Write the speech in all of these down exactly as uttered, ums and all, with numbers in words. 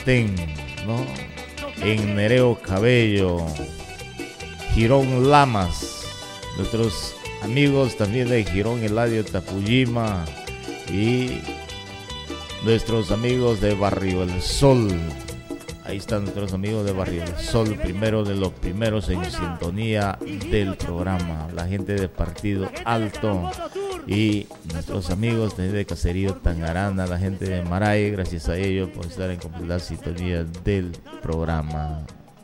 Petén, ¿no? En Nereo Cabello, Girón Lamas, nuestros amigos también de Girón Eladio Tapuyima y nuestros amigos de Barrio El Sol. Ahí están nuestros amigos de Barrio El Sol, primero de los primeros en sintonía del programa, la gente de Partido Alto y nuestros amigos de Caserío Tangarana, la gente de Maray, gracias a ellos por estar en completa sintonía del programa.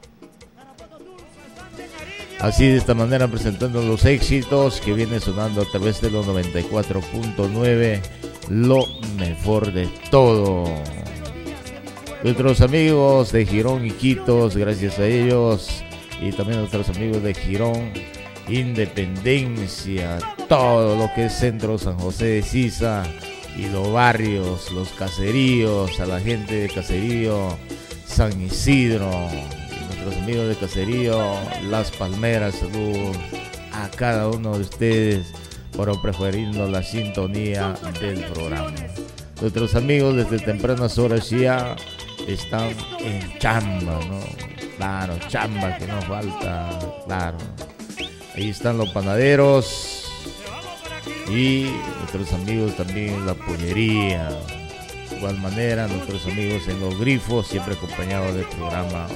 Así, de esta manera, presentando los éxitos que viene sonando a través de los noventa y cuatro punto nueve, lo mejor de todo. Nuestros amigos de Girón Iquitos, gracias a ellos, y también nuestros amigos de Girón Independencia, todo lo que es Centro San José de Sisa y los barrios, los caseríos, a la gente de Caserío San Isidro, y nuestros amigos de Caserío Las Palmeras, saludos a cada uno de ustedes por preferirnos la sintonía del programa. Nuestros amigos desde tempranas horas ya están en chamba, ¿no? Claro, chamba que no falta, claro. Ahí están los panaderos y nuestros amigos también en la pollería. De igual manera, nuestros amigos en los grifos, siempre acompañados del programa